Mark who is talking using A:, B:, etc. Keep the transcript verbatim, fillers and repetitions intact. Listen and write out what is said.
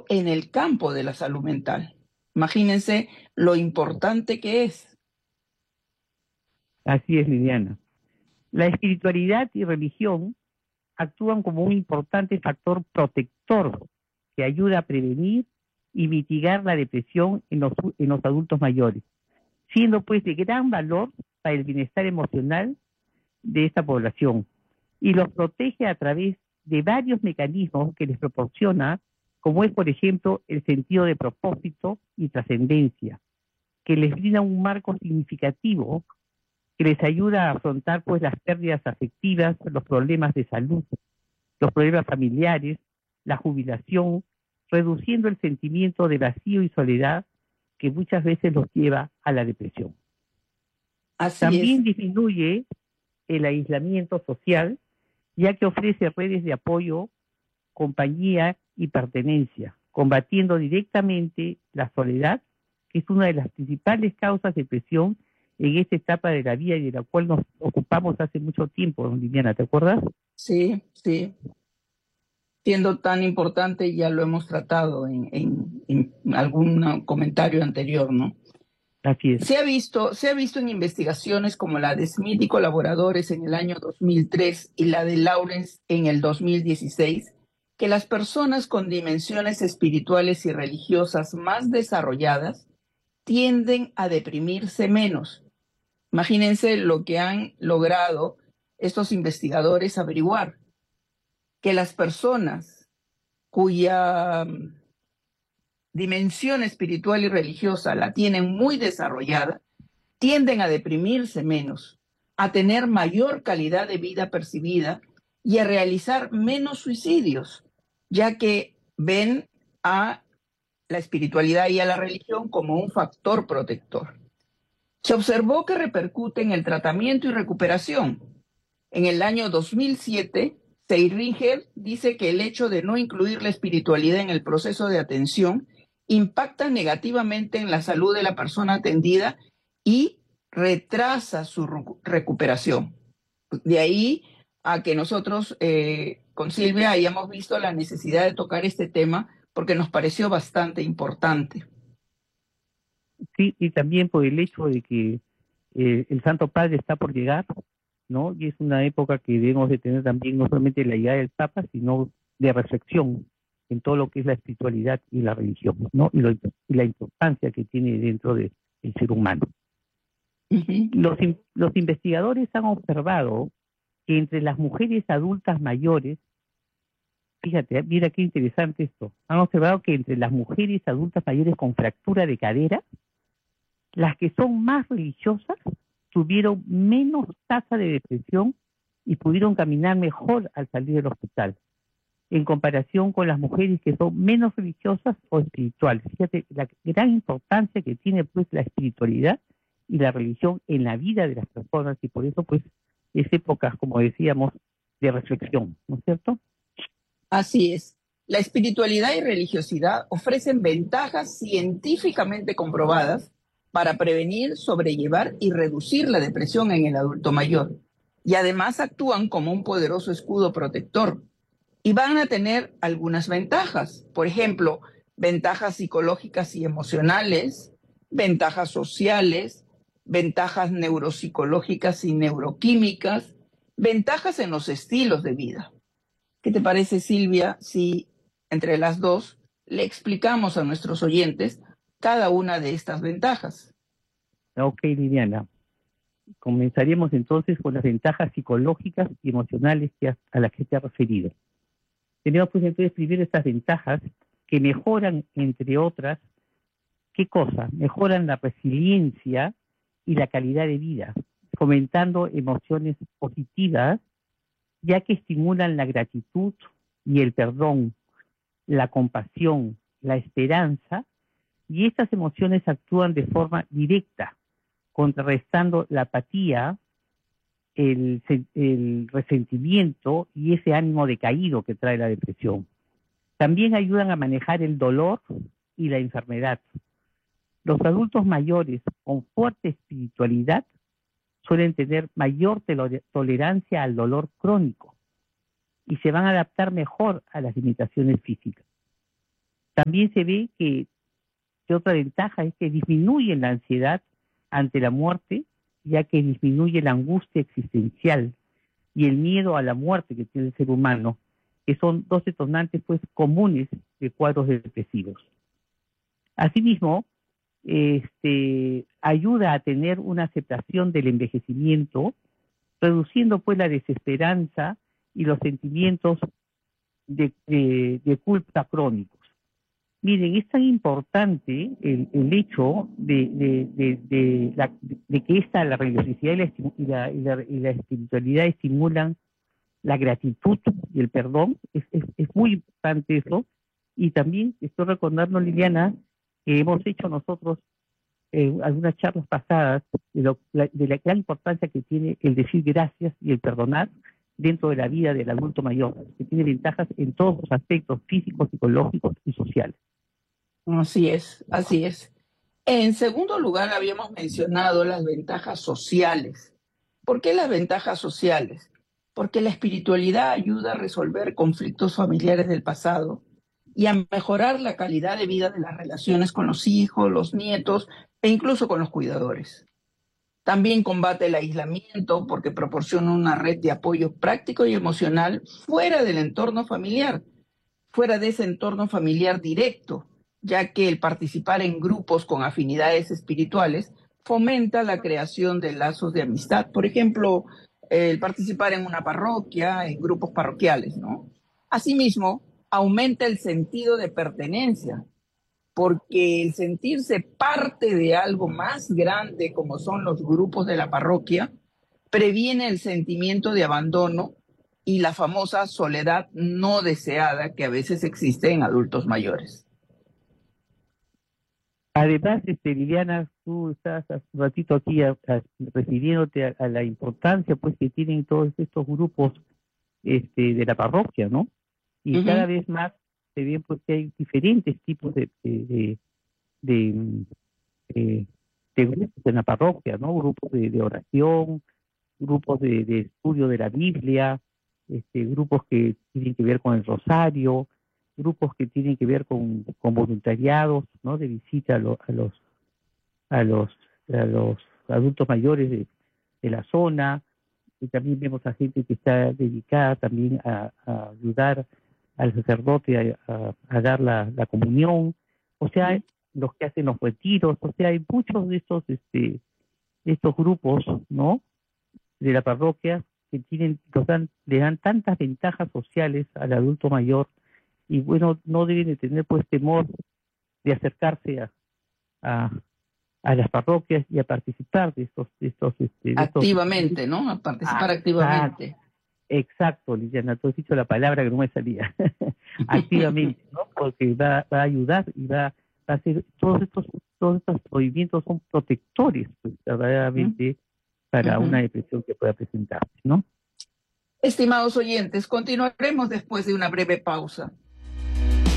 A: ejemplo, en el campo de la salud mental. Imagínense lo importante que es.
B: Así es, Liliana. La espiritualidad y religión actúan como un importante factor protector que ayuda a prevenir y mitigar la depresión en los, en los adultos mayores, siendo pues de gran valor para el bienestar emocional de esta población, y los protege a través de varios mecanismos que les proporciona, como es por ejemplo el sentido de propósito y trascendencia, que les brinda un marco significativo que les ayuda a afrontar pues las pérdidas afectivas, los problemas de salud, los problemas familiares, la jubilación, reduciendo el sentimiento de vacío y soledad que muchas veces los lleva a la depresión.
A: Así es.
B: También disminuye el aislamiento social, ya que ofrece redes de apoyo, compañía y pertenencia, combatiendo directamente la soledad, que es una de las principales causas de depresión en esta etapa de la vida y de la cual nos ocupamos hace mucho tiempo, Liliana, ¿te acuerdas?
A: Sí, sí. Siendo tan importante, ya lo hemos tratado en, en, en algún comentario anterior, ¿no?
B: Así es.
A: Se ha visto, se ha visto en investigaciones como la de Smith y colaboradores en el año dos mil tres y la de Lawrence en el dos mil dieciséis, que las personas con dimensiones espirituales y religiosas más desarrolladas tienden a deprimirse menos. Imagínense lo que han logrado estos investigadores averiguar, que las personas cuya dimensión espiritual y religiosa la tienen muy desarrollada, tienden a deprimirse menos, a tener mayor calidad de vida percibida y a realizar menos suicidios, ya que ven a la espiritualidad y a la religión como un factor protector. Se observó que repercute en el tratamiento y recuperación. En el año dos mil siete, Seiringer dice que el hecho de no incluir la espiritualidad en el proceso de atención impacta negativamente en la salud de la persona atendida y retrasa su recuperación. De ahí a que nosotros eh, con Silvia hayamos visto la necesidad de tocar este tema porque nos pareció bastante importante.
B: Sí, y también por el hecho de que eh, el Santo Padre está por llegar, ¿no? Y es una época que debemos de tener también no solamente la llegada del Papa, sino de reflexión en todo lo que es la espiritualidad y la religión, ¿no? Y, lo, y la importancia que tiene dentro del ser humano. Uh-huh. Los, los investigadores han observado que entre las mujeres adultas mayores, fíjate, mira qué interesante esto, han observado que entre las mujeres adultas mayores con fractura de cadera, las que son más religiosas tuvieron menos tasa de depresión y pudieron caminar mejor al salir del hospital, en comparación con las mujeres que son menos religiosas o espirituales. Fíjate la gran importancia que tiene pues la espiritualidad y la religión en la vida de las personas, y por eso pues es épocas, como decíamos, de reflexión, ¿no es cierto?
A: Así es. La espiritualidad y religiosidad ofrecen ventajas científicamente comprobadas para prevenir, sobrellevar y reducir la depresión en el adulto mayor. Y además actúan como un poderoso escudo protector. Y van a tener algunas ventajas. Por ejemplo, ventajas psicológicas y emocionales, ventajas sociales, ventajas neuropsicológicas y neuroquímicas, ventajas en los estilos de vida. ¿Qué te parece, Silvia, si entre las dos le explicamos a nuestros oyentes cada una de estas ventajas?
B: Ok, Liliana. Comenzaríamos entonces con las ventajas psicológicas y emocionales que a, a las que te has referido. Tenemos pues entonces primero estas ventajas que mejoran, entre otras, ¿qué cosa? Mejoran la resiliencia y la calidad de vida, fomentando emociones positivas, ya que estimulan la gratitud y el perdón, la compasión, la esperanza, y estas emociones actúan de forma directa, contrarrestando la apatía, el, el resentimiento y ese ánimo decaído que trae la depresión. También ayudan a manejar el dolor y la enfermedad. Los adultos mayores con fuerte espiritualidad suelen tener mayor tolerancia al dolor crónico y se van a adaptar mejor a las limitaciones físicas. También se ve que, que otra ventaja es que disminuye la ansiedad ante la muerte, ya que disminuye la angustia existencial y el miedo a la muerte que tiene el ser humano, que son dos detonantes pues comunes de cuadros depresivos. Asimismo, este, ayuda a tener una aceptación del envejecimiento, reduciendo pues la desesperanza y los sentimientos de, de, de culpa crónicos. Miren, es tan importante el, el hecho de, de, de, de, la, de que esta, la religiosidad y la, y, la, y, la, y la espiritualidad estimulan la gratitud y el perdón. Es, es, es muy importante eso. Y también estoy recordando, Liliana, que hemos hecho nosotros eh, algunas charlas pasadas de, lo, la, de la gran importancia que tiene el decir gracias y el perdonar dentro de la vida del adulto mayor, que tiene ventajas en todos los aspectos físicos, psicológicos y sociales.
A: Así es, así es. En segundo lugar, habíamos mencionado las ventajas sociales. ¿Por qué las ventajas sociales? Porque la espiritualidad ayuda a resolver conflictos familiares del pasado y a mejorar la calidad de vida de las relaciones con los hijos, los nietos e incluso con los cuidadores. También combate el aislamiento porque proporciona una red de apoyo práctico y emocional fuera del entorno familiar, fuera de ese entorno familiar directo, ya que el participar en grupos con afinidades espirituales fomenta la creación de lazos de amistad. Por ejemplo, el participar en una parroquia, en grupos parroquiales, ¿no? Asimismo, aumenta el sentido de pertenencia, porque el sentirse parte de algo más grande como son los grupos de la parroquia previene el sentimiento de abandono y la famosa soledad no deseada que a veces existe en adultos mayores.
B: Además, este, Liliana, tú estás hace un ratito aquí a, a, refiriéndote a, a la importancia pues que tienen todos estos grupos este, de la parroquia, ¿no? Y uh-huh. Cada vez más se ve pues que hay diferentes tipos de, de, de, de, de, de grupos en la parroquia, ¿no? Grupos de, de oración, grupos de, de estudio de la Biblia, este, grupos que tienen que ver con el rosario, grupos que tienen que ver con, con voluntariados, ¿no? De visita a, lo, a los a los a los adultos mayores de, de la zona. Y también vemos a gente que está dedicada también a, a ayudar al sacerdote a, a, a dar la, la comunión, o sea, sí. Los que hacen los retiros, o sea, hay muchos de estos este estos grupos, ¿no? De la parroquia que tienen, dan, le dan tantas ventajas sociales al adulto mayor. Y bueno, no deben de tener pues temor de acercarse a, a, a las parroquias y a participar de estos... De estos, este, de
A: activamente,
B: estos...
A: ¿no? A participar
B: ah,
A: activamente.
B: Exacto, Liliana, tú has dicho la palabra que no me salía. Activamente, ¿no? Porque va, va a ayudar y va, va a hacer... Todos estos, todos estos movimientos son protectores, pues, verdaderamente, uh-huh. para uh-huh. una depresión que pueda presentarse, ¿no?
A: Estimados oyentes, continuaremos después de una breve pausa.